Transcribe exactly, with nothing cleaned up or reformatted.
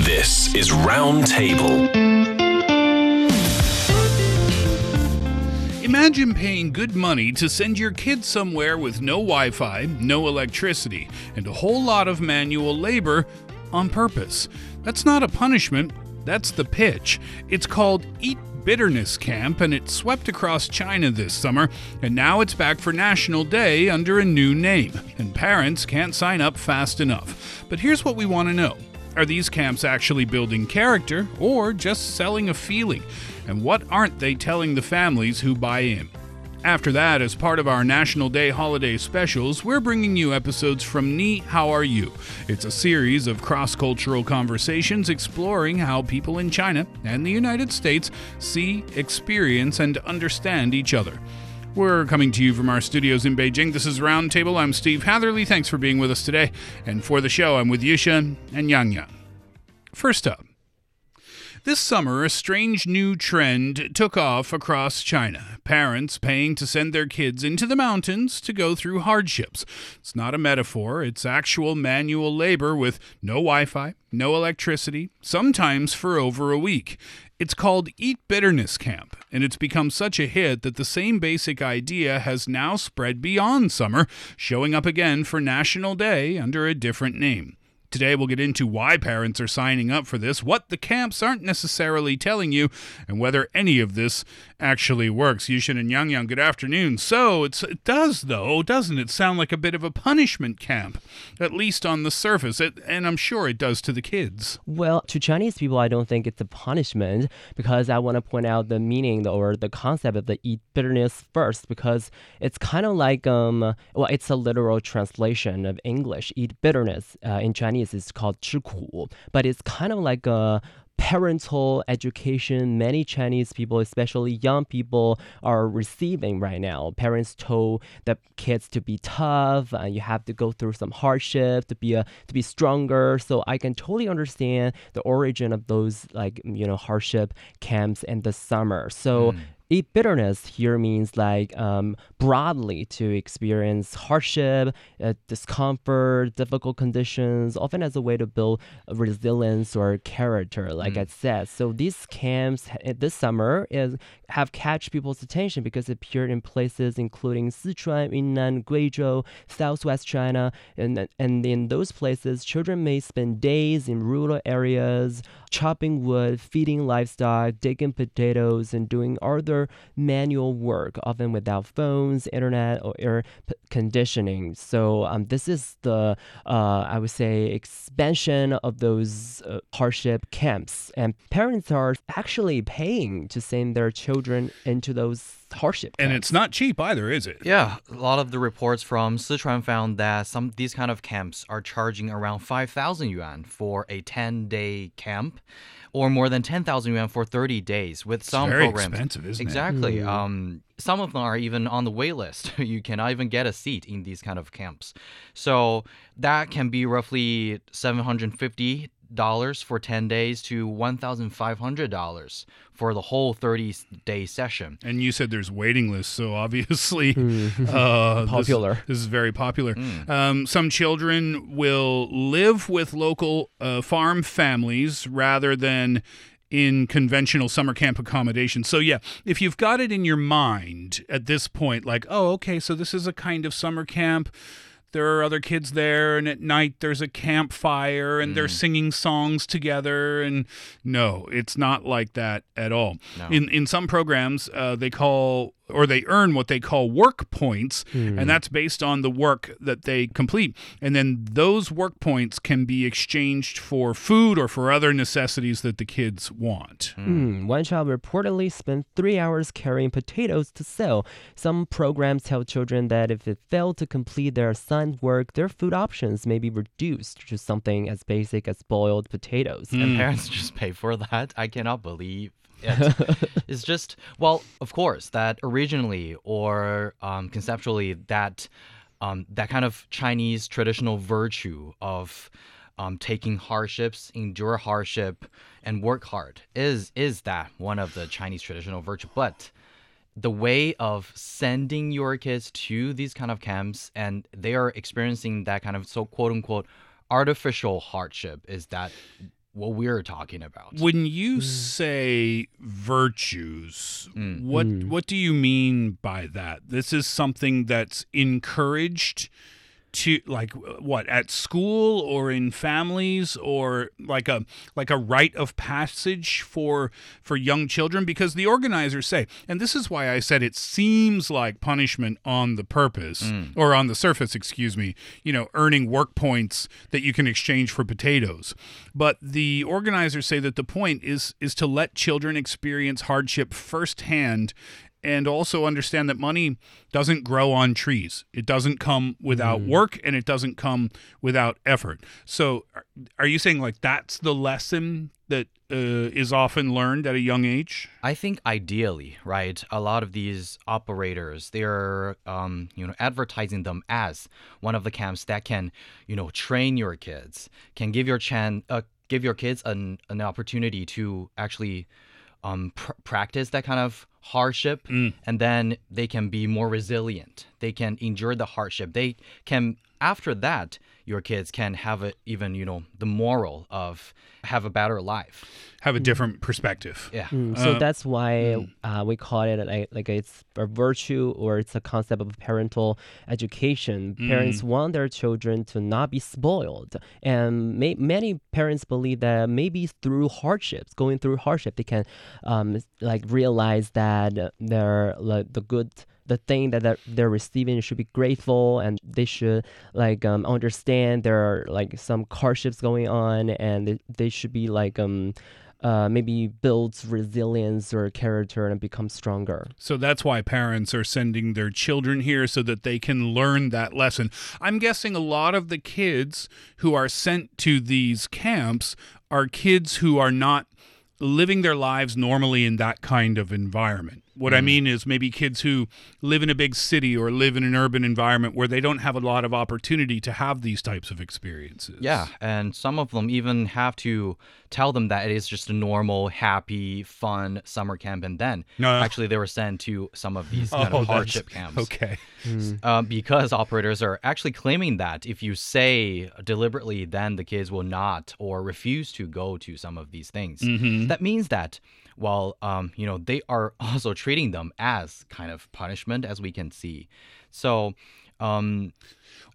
This is Roundtable. Imagine paying good money to send your kids somewhere with no Wi-Fi, no electricity, and a whole lot of manual labor on purpose. That's not a punishment, that's the pitch. It's called Eat Bitterness Camp, and it swept across China this summer, and now it's back for National Day under a new name, and parents can't sign up fast enough. But here's what we want to know. Are these camps actually building character, or just selling a feeling? And what aren't they telling the families who buy in? After that, as part of our National Day holiday specials, we're bringing you episodes from Ni How Are You? It's a series of cross-cultural conversations exploring how people in China and the United States see, experience, and understand each other. We're coming to you from our studios in Beijing. This is Roundtable. I'm Steve Hatherley. Thanks for being with us today. And for the show, I'm with Yusha and Yang Yang. First up. This summer, a strange new trend took off across China. Parents paying to send their kids into the mountains to go through hardships. It's not a metaphor. It's actual manual labor with no Wi-Fi, no electricity, sometimes for over a week. It's called Eat Bitterness Camp, and it's become such a hit that the same basic idea has now spread beyond summer, showing up again for National Day under a different name. Today we'll get into why parents are signing up for this, what the camps aren't necessarily telling you, and whether any of this actually works. Yushin and Yang Yang, good afternoon. So it's, it does, though, doesn't it sound like a bit of a punishment camp, at least on the surface, it, and I'm sure it does to the kids. Well, to Chinese people, I don't think it's a punishment because I want to point out the meaning or the concept of the eat bitterness first because it's kind of like, um, well, it's a literal translation of English. Eat bitterness uh, in Chinese is called 吃苦, but it's kind of like a parental education many Chinese people, especially young people, are receiving right now. Parents told the kids to be tough, and you have to go through some hardship to be a to be stronger. So I can totally understand the origin of those like you know hardship camps in the summer. So. Mm. Eat bitterness here means like um, broadly to experience hardship, uh, discomfort, difficult conditions, often as a way to build resilience or character, like mm. I said. So these camps this summer is, have catch people's attention because it appeared in places including Sichuan, Yunnan, Guizhou, Southwest China, and and in those places, children may spend days in rural areas, chopping wood, feeding livestock, digging potatoes, and doing other manual work, often without phones, internet, or air p- conditioning. So um, this is the, uh, I would say, expansion of those uh, hardship camps. And parents are actually paying to send their children into those hardship camps. And it's not cheap either, is it? Yeah, a lot of the reports from Sichuan found that some these kind of camps are charging around five thousand yuan for a ten-day camp, or more than ten thousand yuan for thirty days with some it's very programs. Expensive, isn't exactly. it? Exactly. Mm. Um, some of them are even on the wait list. You cannot even get a seat in these kind of camps. So that can be roughly seven hundred fifty dollars for ten days to one thousand five hundred dollars for the whole thirty-day session. And you said there's waiting lists, so obviously uh, popular. This, this is very popular. Mm. Um, some children will live with local uh, farm families rather than in conventional summer camp accommodation. So yeah, if you've got it in your mind at this point, like, oh, okay, so this is a kind of summer camp. There are other kids there, and at night there's a campfire, and mm. they're singing songs together. And no, it's not like that at all. No. In in some programs, uh, they call or they earn what they call work points, mm. and that's based on the work that they complete. And then those work points can be exchanged for food or for other necessities that the kids want. Mm. Mm. One child reportedly spent three hours carrying potatoes to sell. Some programs tell children that if they fail to complete their assigned work, their food options may be reduced to something as basic as boiled potatoes. Mm. And parents just pay for that? I cannot believe it. It's just, well, of course, that originally or um, conceptually that um, that kind of Chinese traditional virtue of um, taking hardships, endure hardship, and work hard is is that one of the Chinese traditional virtue. But the way of sending your kids to these kind of camps and they are experiencing that kind of so quote unquote artificial hardship is that what we're talking about. When you say virtues, what what do you mean by that? This is something that's encouraged to, like, what, at school or in families, or like a like a rite of passage for for young children? Because the organizers say, and this is why I said it seems like punishment on the purpose mm. or on the surface, excuse me, you know, earning work points that you can exchange for potatoes. But the organizers say that the point is is to let children experience hardship firsthand, and also understand that money doesn't grow on trees. It doesn't come without mm. work, and it doesn't come without effort. So are you saying, like, that's the lesson that uh, is often learned at a young age? I think ideally, right, a lot of these operators, they're um, you know, advertising them as one of the camps that can, you know, train your kids, can give your chan uh, give your kids an an opportunity to actually um, pr- practice that kind of hardship, mm. and then they can be more resilient. They can endure the hardship. They can, after that, your kids can have a, even, you know, the moral of have a better life. Have a different perspective. Yeah. Mm, so Uh, that's why mm. uh, we call it like, like it's a virtue, or it's a concept of parental education. Mm. Parents want their children to not be spoiled. And may, many parents believe that maybe through hardships, going through hardship, they can um, like realize that they're like the good the thing that they're, they're receiving should be grateful, and they should like um, understand there are like some hardships going on, and they, they should be like um uh, maybe builds resilience or character and become stronger. So that's why parents are sending their children here, so that they can learn that lesson. I'm guessing a lot of the kids who are sent to these camps are kids who are not living their lives normally in that kind of environment. What mm. I mean is maybe kids who live in a big city or live in an urban environment where they don't have a lot of opportunity to have these types of experiences. Yeah, and some of them even have to tell them that it is just a normal, happy, fun summer camp, and then uh, actually they were sent to some of these kind oh, of hardship camps. Okay. Mm. Um, because operators are actually claiming that if you say deliberately, then the kids will not or refuse to go to some of these things. Mm-hmm. That means that while um, you know, they are also treating them as kind of punishment, as we can see. So um,